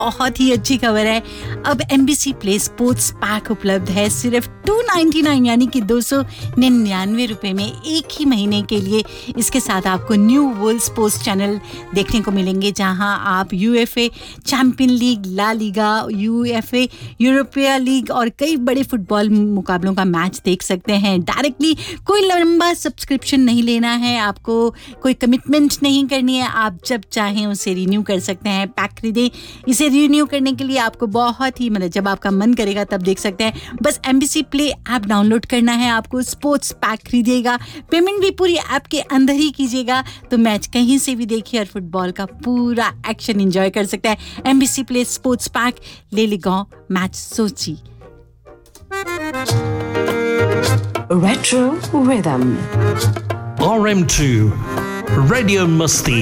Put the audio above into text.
बहुत ही अच्छी खबर है, अब एमबीसी प्ले स्पोर्ट्स पैक उपलब्ध है सिर्फ 299 यानी कि 299 रुपए में एक ही महीने के लिए। इसके साथ आपको न्यू वर्ल्ड स्पोर्ट्स चैनल देखने को मिलेंगे, जहां आप UEFA champion league, La Liga, UEFA europaea league और कई बड़े फुटबॉल मुकाबलों का मैच देख सकते हैं डायरेक्टली। कोई लंबा सब्सक्रिप्शन नहीं लेना है, आपको कोई कमिटमेंट नहीं करनी है, आप जब चाहें उसे रिन्यू कर सकते हैं। पैक खरीदें, इसे रिन्यू करने के लिए आपको बहुत ही जब आपका मन करेगा तब देख सकते हैं। बस एमबीसी प्ले ऐप डाउनलोड करना है आपको, स्पोर्ट्स पैक खरीदिएगा, पेमेंट भी पूरी ऐप के अंदर ही कीजिएगा, तो मैच कहीं से भी देखिए और फुटबॉल का पूरा एक्शन एंजॉय कर सकता है। एमबीसी प्ले स्पोर्ट्स पैक, ले गांव मैच सोची। Retro Rhythm. RM2 Radio Musti.